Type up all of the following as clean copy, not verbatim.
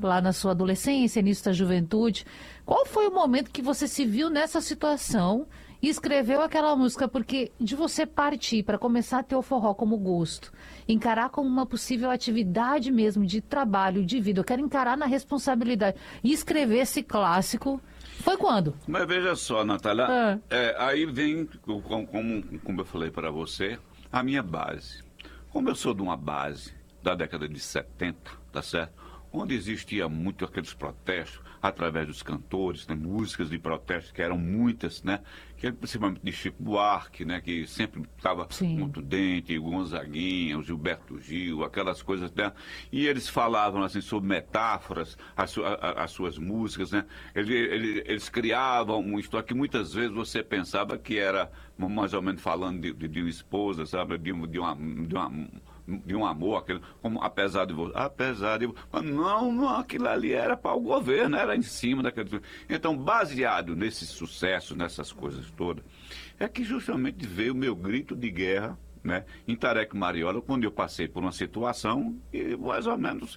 lá na sua adolescência, início da juventude. Qual foi o momento que você se viu nessa situação e escreveu aquela música? Porque de você partir para começar a ter o forró como gosto, encarar como uma possível atividade mesmo de trabalho, de vida, eu quero encarar na responsabilidade e escrever esse clássico, foi quando? Mas veja só, Natália, aí vem, como eu falei para você, a minha base. Como eu sou de uma base da década de 70, tá certo? Onde existia muito aqueles protestos através dos cantores, né? Músicas de protesto que eram muitas, né? Que principalmente de Chico Buarque, né? Que sempre estava muito dente, Gonzaguinha, o Gilberto Gil, aquelas coisas, né? E eles falavam assim sobre metáforas, as suas músicas, né? Eles criavam uma história que muitas vezes você pensava que era mais ou menos falando de uma esposa, sabe? De um amor, como apesar de você, não, aquilo ali era para o governo, era em cima daquele. Então, baseado nesses sucessos, nessas coisas todas, é que justamente veio o meu grito de guerra, né, em Tareque Mariola, quando eu passei por uma situação e mais ou menos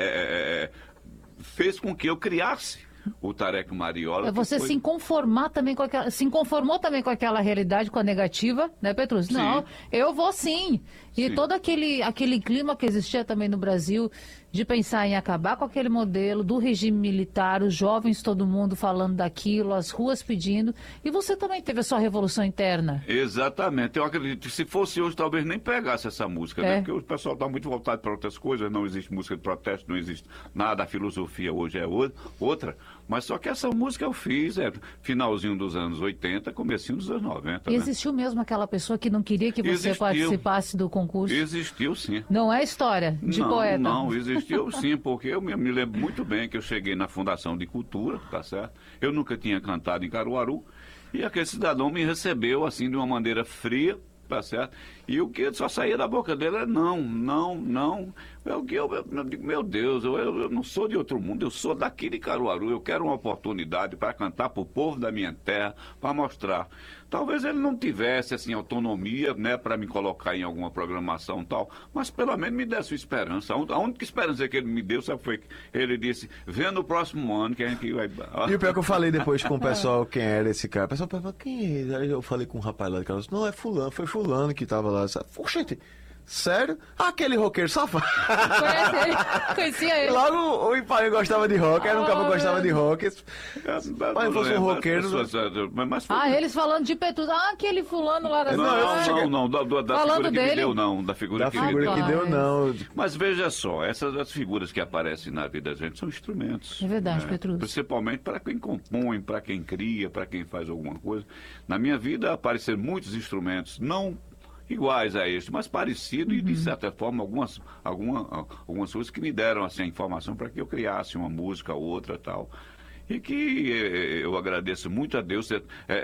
fez com que eu criasse o Tareque Mariola. Você se conformou também com aquela realidade, com a negativa, né, Petrus? Sim. Não, eu vou sim. E Sim. todo aquele clima que existia também no Brasil, de pensar em acabar com aquele modelo do regime militar, os jovens, todo mundo falando daquilo, as ruas pedindo, e você também teve a sua revolução interna. Exatamente. Eu acredito que se fosse hoje, talvez nem pegasse essa música, né? Porque o pessoal está muito voltado para outras coisas, não existe música de protesto, não existe nada, a filosofia hoje é outra, mas só que essa música eu fiz, finalzinho dos anos 80, comecinho dos anos 90. E existiu mesmo aquela pessoa que não queria que você participasse do concurso? Existiu, sim. Não é história de poeta? Não, existiu sim, porque eu me lembro muito bem que eu cheguei na Fundação de Cultura, tá certo? Eu nunca tinha cantado em Caruaru, e aquele cidadão me recebeu assim de uma maneira fria, tá certo? E o que só saía da boca dele é não. Eu digo, meu Deus, eu não sou de outro mundo, eu sou daqui de Caruaru, eu quero uma oportunidade para cantar para o povo da minha terra, para mostrar. Talvez ele não tivesse assim autonomia, né, para me colocar em alguma programação e tal, mas pelo menos me desse esperança. A única esperança que ele me deu, sabe, foi que ele disse, vem no próximo ano que a gente vai... E o pior que eu falei depois com o pessoal, quem era esse cara? O pessoal perguntou, quem é ele? Aí eu falei com um rapaz lá de Caruaru, não, é fulano, foi fulano que tava lá. Oxente, sério? Aquele roqueiro safado. Conhecia ele. Logo o Ipaí gostava de rock, era um cara que gostava de rock. Se fosse um roqueiro... eles falando de Petrus. Aquele fulano lá da Não, da falando figura dele? que me deu, não. Da figura que deu, não. Mas veja só, essas figuras que aparecem na vida da gente são instrumentos. É verdade, Petrus. Principalmente para quem compõe, para quem cria, para quem faz alguma coisa. Na minha vida apareceram muitos instrumentos, não iguais a este, mas parecidos e, de certa forma, algumas coisas que me deram assim, a informação para que eu criasse uma música, outra tal. E que eu agradeço muito a Deus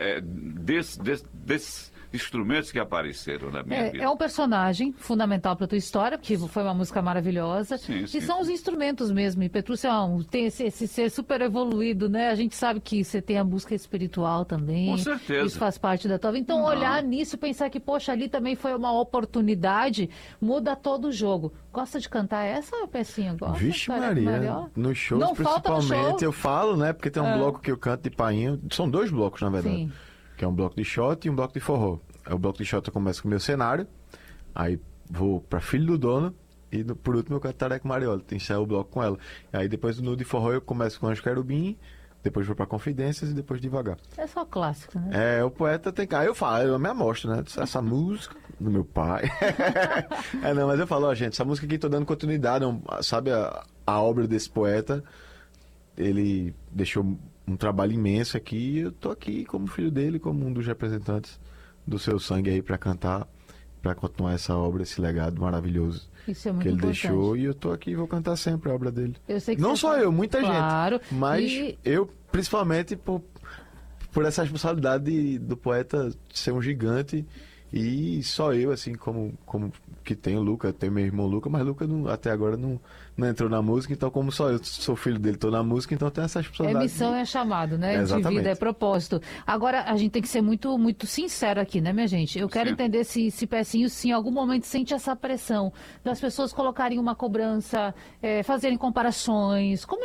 desses instrumentos que apareceram na minha vida. É um personagem fundamental para a tua história, porque foi uma música maravilhosa. Sim. E são os instrumentos mesmo. E Petrus tem esse ser super evoluído, né? A gente sabe que você tem a música espiritual também. Com certeza. Isso faz parte da tua vida. Então, olhar nisso e pensar que, poxa, ali também foi uma oportunidade, muda todo o jogo. Gosta de cantar essa pecinha? Gosta? Vixe Maria, nos shows não principalmente, falta no show. Eu falo, né? Porque tem um bloco que eu canto de painho. São dois blocos, na verdade. Sim. Que é um bloco de shot e um bloco de forró. O bloco de shot eu começo com o meu cenário, aí vou pra Filho do Dono e por último eu canto Tareque Mariola, ensaio o bloco com ela. Aí depois no de forró eu começo com Anjo Querubim, depois vou pra Confidências e depois devagar. É só clássico, né? O poeta tem... Aí eu falo, eu me amostro, né? Essa música do meu pai. Mas eu falo, gente, essa música aqui tô dando continuidade, sabe, a obra desse poeta, ele deixou um trabalho imenso aqui e eu tô aqui como filho dele, como um dos representantes do seu sangue aí para cantar, para continuar essa obra, esse legado maravilhoso Isso é muito que ele importante. deixou, e eu tô aqui e vou cantar sempre a obra dele. Eu sei que não só eu, muita claro. gente, mas eu principalmente por essa responsabilidade do poeta ser um gigante. E só eu, assim, como que tenho o Luca, tenho meu irmão Luca, mas Luca até agora não entrou na música, então como só eu sou filho dele, tô na música, então tem essa responsabilidade. Missão é chamado, né? De vida, é propósito. Agora, a gente tem que ser muito, muito sincero aqui, né, minha gente? Eu quero entender se Pecinho, sim, em algum momento sente essa pressão das pessoas colocarem uma cobrança, fazerem comparações. Como